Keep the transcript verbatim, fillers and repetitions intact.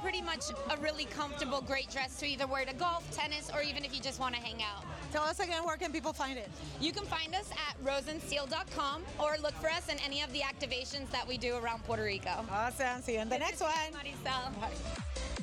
pretty much a really comfortable, great dress to either wear to golf, tennis, or even if you just want to hang out. Tell us again, where can people find it? You can find us at rose and steel dot com or look for us in any of the activations that we do around Puerto Rico. Awesome. See you in the next one. Maricel. Bye.